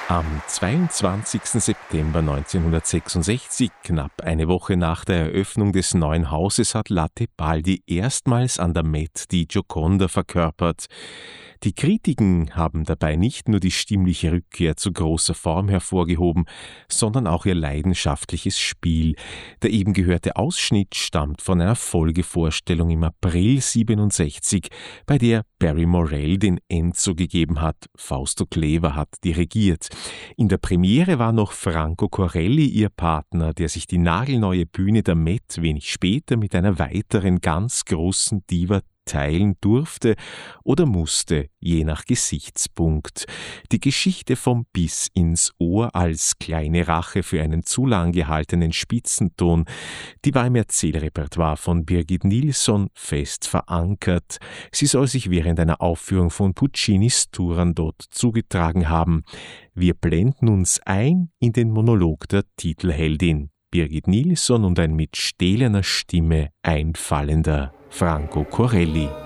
Am 22. September 1966, knapp eine Woche nach der Eröffnung des neuen Hauses, hat Latte Baldi erstmals an der Met die Gioconda verkörpert. Die Kritiken haben dabei nicht nur die stimmliche Rückkehr zu großer Form hervorgehoben, sondern auch ihr leidenschaftliches Spiel. Der eben gehörte Ausschnitt stammt von einer Folgevorstellung im April 67, bei der Barry Morell den Enzo gegeben hat. Fausto Clever hat dirigiert. In der Premiere war noch Franco Corelli ihr Partner, der sich die nagelneue Bühne der Met wenig später mit einer weiteren ganz großen Diva teilen durfte oder musste, je nach Gesichtspunkt. Die Geschichte vom Biss ins Ohr als kleine Rache für einen zu lang gehaltenen Spitzenton, die war im Erzählrepertoire von Birgit Nilsson fest verankert. Sie soll sich während einer Aufführung von Puccinis Turandot zugetragen haben. Wir blenden uns ein in den Monolog der Titelheldin, Birgit Nilsson, und ein mit stählerner Stimme einfallender Franco Corelli.